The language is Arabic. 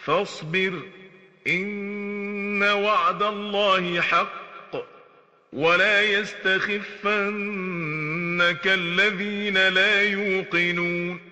فاصبر إن وعد الله حق ولا يستخفنك الذين لا يوقنون